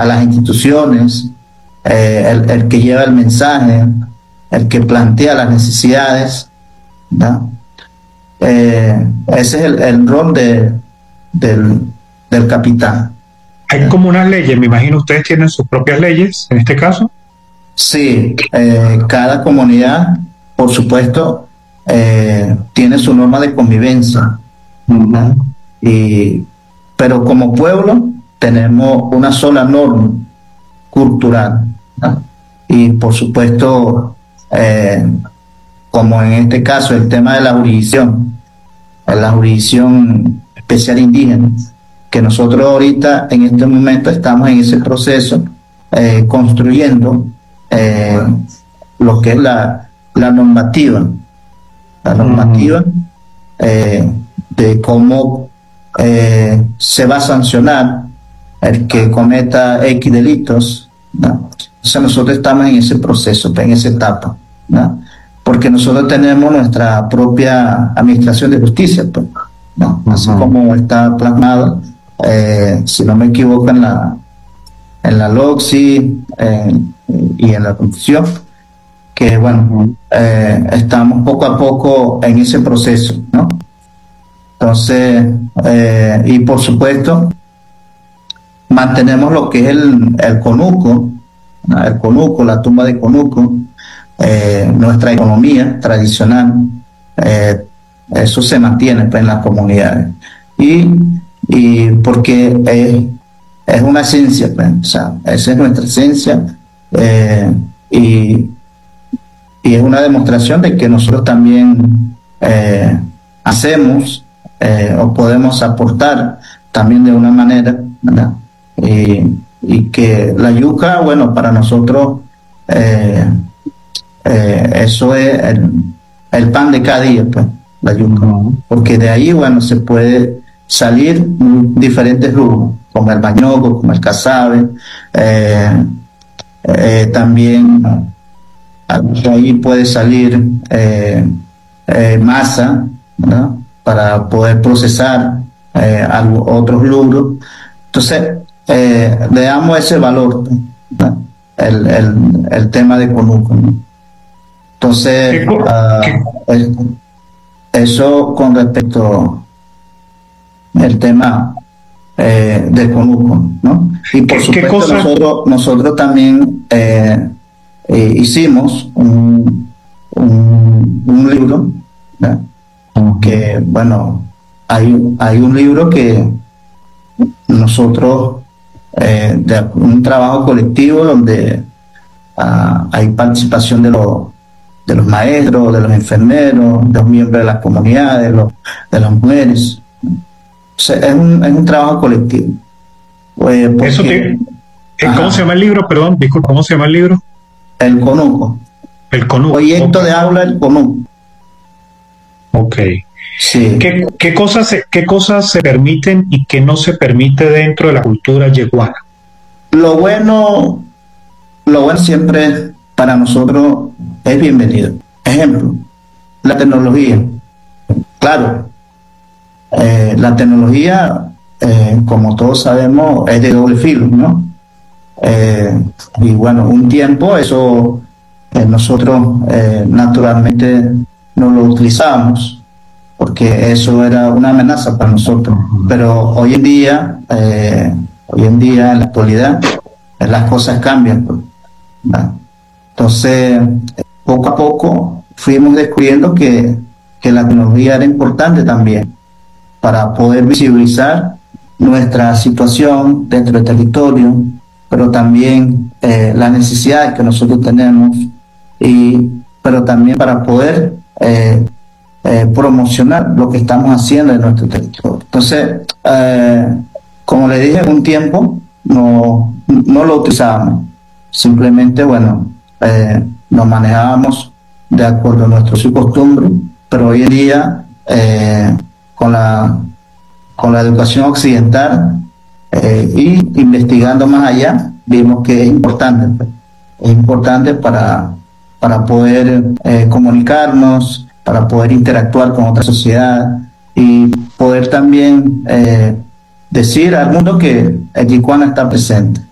a las instituciones, el que lleva el mensaje, el que plantea las necesidades, ¿no? Ese es el rol del capitán. Hay como unas leyes, me imagino ustedes tienen sus propias leyes en este caso. Sí, cada comunidad, por supuesto, tiene su norma de convivencia, ¿no? Pero como pueblo tenemos una sola norma cultural, ¿no? Y por supuesto, como en este caso el tema de la jurisdicción especial indígena, que nosotros ahorita en este momento estamos en ese proceso construyendo lo que es la normativa de cómo se va a sancionar el que cometa X delitos, ¿no? Entonces nosotros estamos en ese proceso, en esa etapa, ¿no? Porque nosotros tenemos nuestra propia administración de justicia, pues, ¿no? Así como está plasmado, si no me equivoco, en la LOGSI y en la Constitución, que bueno, estamos poco a poco en ese proceso, ¿no? Entonces, y por supuesto, mantenemos lo que es el conuco, ¿no? El conuco, la tumba de conuco, nuestra economía tradicional, eso se mantiene, pues, en las comunidades. Y porque es una esencia, pues, o sea, esa es nuestra esencia, y es una demostración de que nosotros también hacemos o podemos aportar también de una manera, ¿verdad? Y que la yuca, bueno, para nosotros eso es el pan de cada día, pues, la yuca, porque de ahí, bueno, se puede salir diferentes rubros, como el bañoco, como el casabe, también de ahí puede salir masa, ¿no? Para poder procesar otros rubros. Entonces, le damos ese valor, ¿no? El tema de conuco, ¿no? Entonces, eso con respecto al tema del conuco, ¿no? Y por supuesto nosotros también hicimos un libro, ¿no? Que bueno, hay un libro que nosotros de un trabajo colectivo donde hay participación de los maestros, de los enfermeros, de los miembros de las comunidades, de las mujeres. O sea, es un trabajo colectivo. ¿Cómo se llama el libro? Perdón, disculpa, ¿cómo se llama el libro? El conuco. El conuco. Proyecto de aula El conuco. Ok. Sí. ¿Qué cosas se permiten y qué no se permite dentro de la cultura yeguana? Lo bueno siempre para nosotros es bienvenido. Ejemplo, la tecnología. Claro, la tecnología, como todos sabemos, es de doble filo, ¿no? Y bueno, un tiempo eso nosotros naturalmente no lo utilizábamos porque eso era una amenaza para nosotros. Pero hoy en día, en la actualidad, las cosas cambian, ¿no? Entonces, poco a poco fuimos descubriendo que la tecnología era importante también para poder visibilizar nuestra situación dentro del territorio, pero también las necesidades que nosotros tenemos, pero también para poder promocionar lo que estamos haciendo en nuestro territorio. Entonces, como le dije, un tiempo no lo utilizábamos, simplemente, bueno, nos manejábamos de acuerdo a nuestros costumbres, pero hoy en día, con la educación occidental y investigando más allá, vimos que es importante para poder comunicarnos, para poder interactuar con otra sociedad y poder también decir al mundo que el Yicuana está presente.